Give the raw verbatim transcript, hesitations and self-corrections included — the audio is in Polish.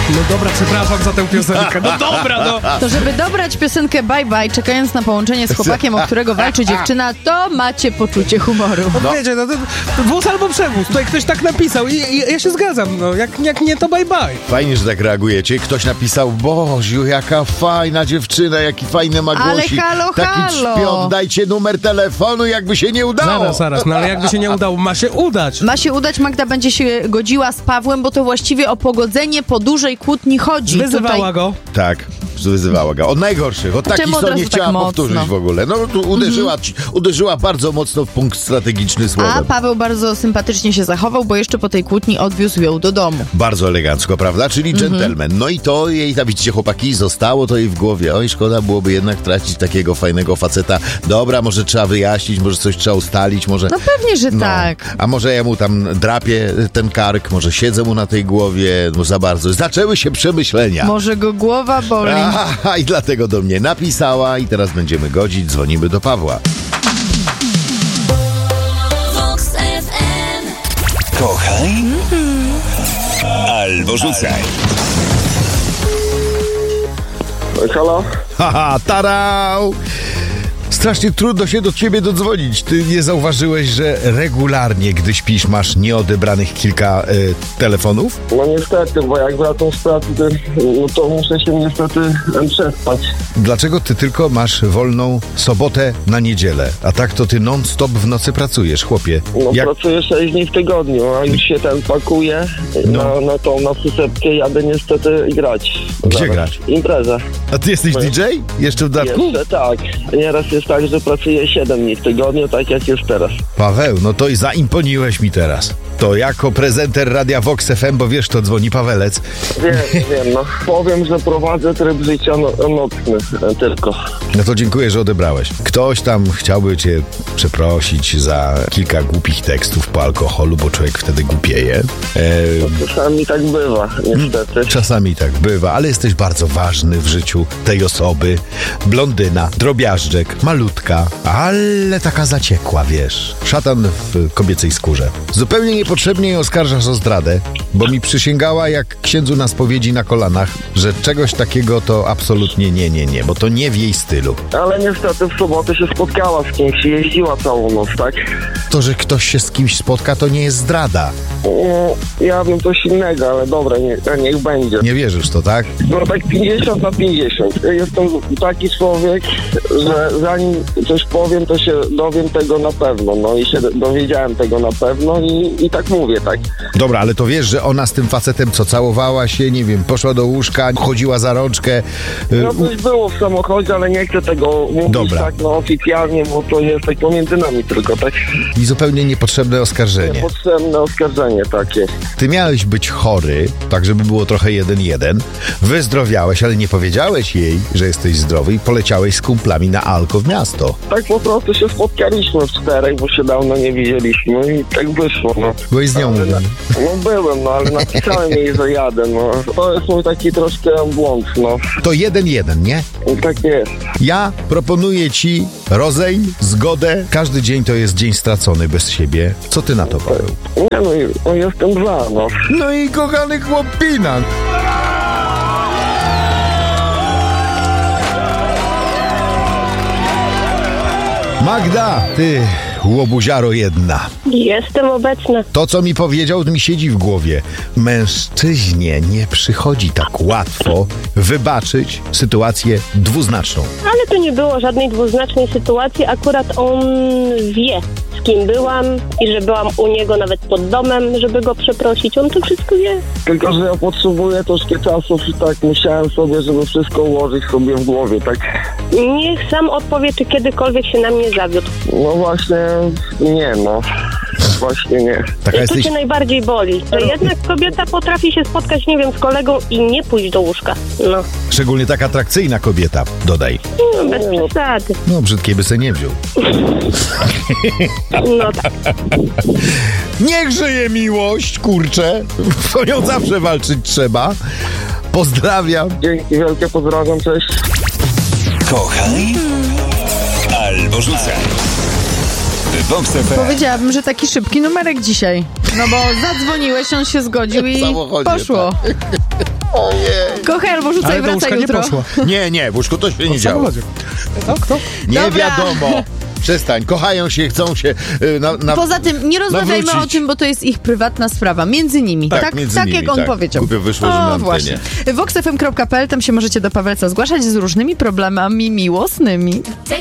No dobra, przepraszam za tę piosenkę. No dobra, no. To żeby dobrać piosenkę Bye Bye, czekając na połączenie z chłopakiem, o którego walczy dziewczyna, to macie poczucie humoru. No, no. Wiecie, no to, to wóz albo przewóz. Tutaj ktoś tak napisał i, i ja się zgadzam, no. Jak, jak nie, to bye bye. Fajnie, że tak reagujecie. Ktoś napisał, Boziu, jaka fajna dziewczyna, jaki fajny ma głosik. Ale halo, taki halo. czpion, dajcie numer telefonu, jakby się nie udało. Zaraz, zaraz, no ale jakby się nie udało, ma się udać. Ma się udać, Magda będzie się godziła z Pawłem, bo to właściwie o pogodzenie po dużej kłótni chodzi. Wyzywała Tutaj... go. Tak, wyzywała go. Od najgorszych, od takich, co nie chciała tak powtórzyć mocno? w ogóle. No, tu uderzyła, mm-hmm. uderzyła bardzo mocno w punkt strategiczny słowem. A Paweł bardzo sympatycznie się zachował, bo jeszcze po tej kłótni odwiózł ją do domu. Bardzo elegancko, prawda? Czyli dżentelmen. Mm-hmm. No i to jej, tam widzicie, chłopaki, zostało to jej w głowie. Oj, szkoda byłoby jednak tracić takiego fajnego faceta. Dobra, może trzeba wyjaśnić, może coś trzeba ustalić, może... No pewnie, że no, tak. A może ja mu tam drapię ten kark, może siedzę mu na tej głowie, no za bardzo. Zaczęły się przemyślenia. Może go głowa boli. Aha, i dlatego do mnie napisała i teraz będziemy godzić, dzwonimy do Pawła. Kochaj mm-hmm. albo rzucaj. Halo? Haha, tarau! Strasznie trudno się do ciebie dodzwonić. Ty nie zauważyłeś, że regularnie, gdy śpisz, masz nieodebranych kilka y, telefonów? No niestety, bo jak wracam z pracy, to, no to muszę się niestety przespać. Dlaczego ty tylko masz wolną sobotę na niedzielę? A tak to ty non-stop w nocy pracujesz, chłopie. No jak... pracuję sześć dni w tygodniu, a już się ten pakuje no. na, na tą, na przysepkę, jadę niestety grać. Gdzie Zaraz. grać? Imprezę. A ty jesteś no. D J? Jeszcze w dodatku? Jeszcze tak. Nieraz jest tak, że pracuję siedem dni w tygodniu, tak jak jest teraz. Paweł, no to i zaimponiłeś mi teraz. To jako prezenter Radia Vox F M, bo wiesz, to dzwoni Pawelec. Wiem, wiem, no. Powiem, że prowadzę tryb życia no, nocny tylko. No to dziękuję, że odebrałeś. Ktoś tam chciałby cię przeprosić za kilka głupich tekstów po alkoholu, bo człowiek wtedy głupieje. E... Czasami tak bywa, niestety. Czasami tak bywa, ale jesteś bardzo ważny w życiu tej osoby. Blondyna, drobiażdżek, malutka, ale taka zaciekła, wiesz. Szatan w kobiecej skórze. Zupełnie niepotrzebnie ją oskarżasz o zdradę, bo mi przysięgała jak księdzu na spowiedzi na kolanach, że czegoś takiego to absolutnie nie, nie, nie, bo to nie w jej stylu. Ale niestety w sobotę się spotkała z kimś i jeździła całą noc, tak? To, że ktoś się z kimś spotka, to nie jest zdrada. No, ja wiem coś innego, ale dobra, nie, niech będzie. Nie wierzysz to, tak? No tak pięćdziesiąt na pięćdziesiąt. Jestem taki człowiek, że zanim coś powiem, to się dowiem tego na pewno. No i się dowiedziałem tego na pewno i, i tak mówię, tak. Dobra, ale to wiesz, że ona z tym facetem, co całowała się, nie wiem, poszła do łóżka, chodziła za rączkę. No coś było w samochodzie, ale nie chcę tego mówić Dobra. tak no oficjalnie, bo to jest tak pomiędzy nami tylko, tak? I zupełnie niepotrzebne oskarżenie. Niepotrzebne oskarżenie takie. Ty miałeś być chory, tak żeby było trochę jeden jeden. Wyzdrowiałeś, ale nie powiedziałeś jej, że jesteś zdrowy i poleciałeś z kumplami na alko w miasto. Tak po prostu się spotkaliśmy w czterech, bo się dawno nie widzieliśmy i tak wyszło, no. Byłeś z nią? Ale, no byłem, no ale napisałem jej, że jadę, no. To jest mój taki troszkę błąd, no. To jeden jeden, nie? I tak jest. Ja proponuję ci rozejm, zgodę. Każdy dzień to jest dzień stracony bez siebie. Co ty na to, Paweł? Nie no, no jestem za, no. No i kochany chłopina. Magda, ty łobuziaro jedna. Jestem obecna. To, co mi powiedział, mi siedzi w głowie. Mężczyźnie nie przychodzi tak łatwo wybaczyć sytuację dwuznaczną. Ale to nie było żadnej dwuznacznej sytuacji. Akurat on wie, z kim byłam i że byłam u niego nawet pod domem, żeby go przeprosić. On to wszystko wie. Tylko, że ja potrzebuję troszkę czasu i tak myślałem sobie, żeby wszystko ułożyć sobie w głowie, tak? Niech sam odpowie, czy kiedykolwiek się na mnie zawiódł. No właśnie, nie no. Właśnie nie. Taka I jesteś... to cię najbardziej boli. Że jednak kobieta potrafi się spotkać, nie wiem, z kolegą i nie pójść do łóżka. No. Szczególnie taka atrakcyjna kobieta, dodaj. No, bez przesady. No, brzydkiej by se nie wziął. No tak. Niech żyje miłość, kurczę. O nią zawsze walczyć trzeba. Pozdrawiam. Dzięki wielkie, pozdrawiam, cześć. Kochaj albo rzucaj. Vox F M. Powiedziałabym, że taki szybki numerek dzisiaj. No bo zadzwoniłeś, on się zgodził i W samochodzie, poszło. tak. Ojej. Kochaj albo rzucaj, Ale do wracaj łóżka nie jutro. poszła. Nie, nie, w łóżku to się nie W działo. samochodzie. To kto? Nie Dobra. wiadomo. Przestań, kochają się, chcą się y, na, na... Poza tym nie rozmawiajmy nawrócić. o tym, bo to jest ich prywatna sprawa. Między nimi. Tak, Tak, między tak nimi, jak on tak. powiedział. Głupio wyszło, że na O, antenie. właśnie. vox f m kropka p l, tam się możecie do Pawelca zgłaszać z różnymi problemami miłosnymi.